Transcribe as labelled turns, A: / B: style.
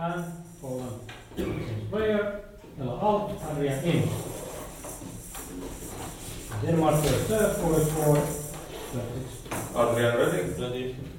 A: and Poland. Player, Ella out, Adrian in. Denmark will serve, 4-4, 36.
B: Adrian ready?
C: Ready.